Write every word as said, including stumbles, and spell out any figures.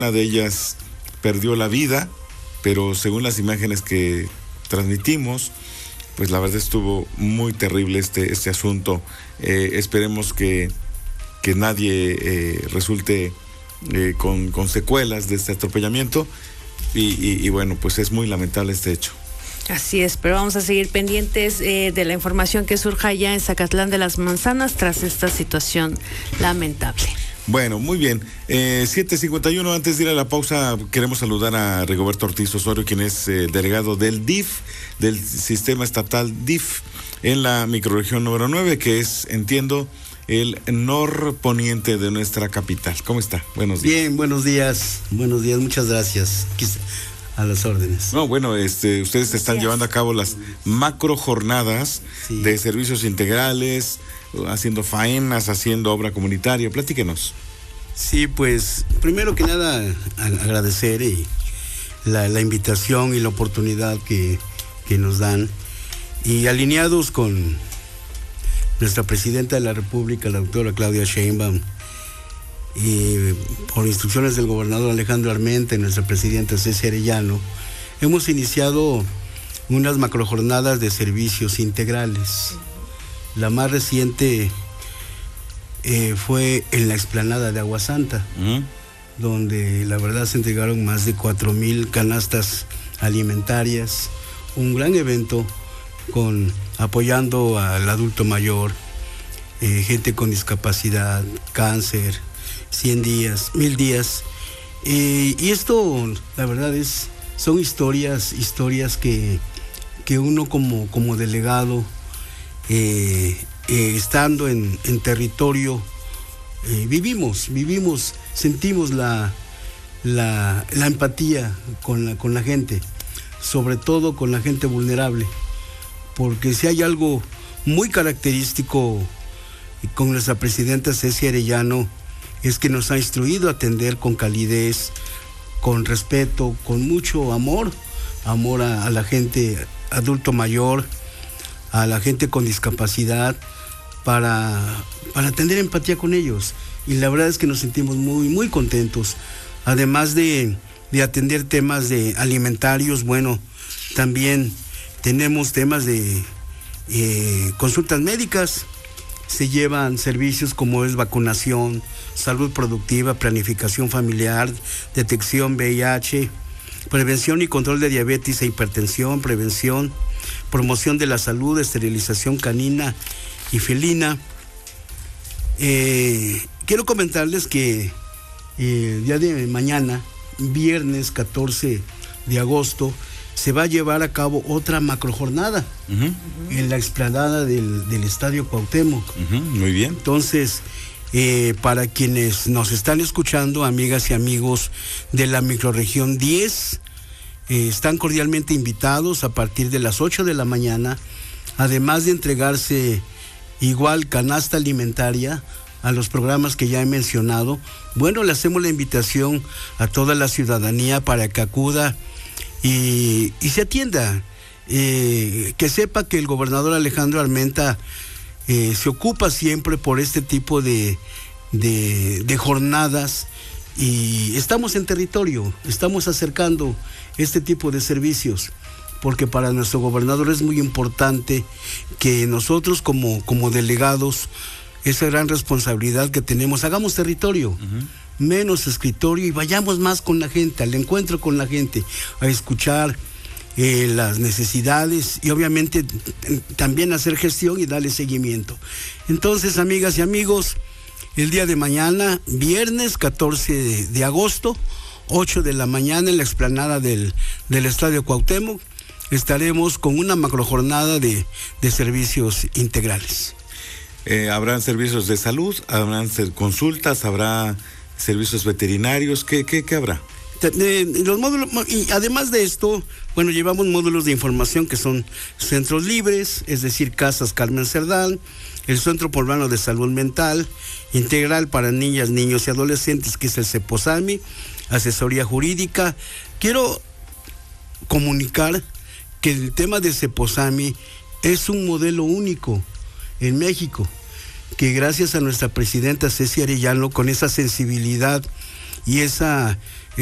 Una de ellas perdió la vida, pero según las imágenes que transmitimos, pues la verdad estuvo muy terrible este, este asunto. Eh, esperemos que, que nadie eh, resulte eh, con, con secuelas de este atropellamiento y, y, y bueno, pues es muy lamentable este hecho. Así es, pero vamos a seguir pendientes eh, de la información que surja allá en Zacatlán de las Manzanas tras esta situación lamentable. Bueno, muy bien. Eh, siete cincuenta y uno, antes de ir a la pausa, queremos saludar a Rigoberto Ortiz Osorio, quien es eh, delegado del D I F, del Sistema Estatal D I F, en la microrregión número nueve, que es, entiendo, el norponiente de nuestra capital. ¿Cómo está? Buenos días. Bien, buenos días. Buenos días, muchas gracias. A las órdenes. No, bueno, este, ustedes están Gracias. llevando a cabo las macro jornadas Sí. de servicios integrales, haciendo faenas, haciendo obra comunitaria. Platíquenos. Sí, pues, primero que nada, a- agradecer y la, la invitación y la oportunidad que, que nos dan. Y alineados con nuestra presidenta de la República, la doctora Claudia Sheinbaum, y por instrucciones del gobernador Alejandro Armenta y nuestra presidenta Ceci Arellano, hemos iniciado unas macrojornadas de servicios integrales. La más reciente eh, fue en la explanada de Agua Santa, ¿Mm? donde la verdad se entregaron más de cuatro mil canastas alimentarias, un gran evento con apoyando al adulto mayor, eh, gente con discapacidad, cáncer, cien días, mil días. Eh, y esto, la verdad es, son historias, historias que, que uno como, como delegado, eh, eh, estando en, en territorio, eh, vivimos, vivimos, sentimos la, la, la empatía con la, con la gente, sobre todo con la gente vulnerable, porque si hay algo muy característico con nuestra presidenta Ceci Arellano, es que nos ha instruido a atender con calidez, con respeto, con mucho amor, amor a, a la gente adulto mayor, a la gente con discapacidad, para, para tener empatía con ellos. Y la verdad es que nos sentimos muy, muy contentos. Además de, de atender temas de alimentarios, bueno, también tenemos temas de eh, consultas médicas. Se llevan servicios como es vacunación, salud productiva, planificación familiar, detección V I H, prevención y control de diabetes e hipertensión, prevención, promoción de la salud, esterilización canina y felina. Eh, quiero comentarles que eh, el día de mañana, viernes catorce de agosto, se va a llevar a cabo otra macrojornada Uh-huh. en la explanada del, del Estadio Cuauhtémoc. Uh-huh. Muy bien. Entonces, eh, para quienes nos están escuchando, amigas y amigos de la microrregión diez, eh, están cordialmente invitados a partir de las ocho de la mañana, además de entregarse igual canasta alimentaria a los programas que ya he mencionado. Bueno, le hacemos la invitación a toda la ciudadanía para que acuda y, y se atienda. Eh, que sepa que el gobernador Alejandro Armenta eh, se ocupa siempre por este tipo de, de, de jornadas, y estamos en territorio, estamos acercando este tipo de servicios, porque para nuestro gobernador es muy importante que nosotros como, como delegados, esa gran responsabilidad que tenemos, hagamos territorio. Uh-huh. Menos escritorio y vayamos más con la gente, al encuentro con la gente, a escuchar Eh, las necesidades y obviamente t- también hacer gestión y darle seguimiento. Entonces, amigas y amigos, el día de mañana, viernes catorce de, de agosto, ocho de la mañana, en la explanada del, del Estadio Cuauhtémoc, estaremos con una macrojornada de, de servicios integrales. Eh, ¿Habrán servicios de salud? ¿Habrán ser consultas? ¿Habrá servicios veterinarios? ¿Qué, qué, qué habrá? Eh, los módulos, y además de esto, bueno, llevamos módulos de información que son centros libres, es decir, Casas Carmen Cerdán, el Centro Poblano de Salud Mental, integral para niñas, niños y adolescentes, que es el CEPOSAMI, asesoría jurídica. Quiero comunicar que el tema de CEPOSAMI es un modelo único en México, que gracias a nuestra presidenta Ceci Arellano, con esa sensibilidad y esa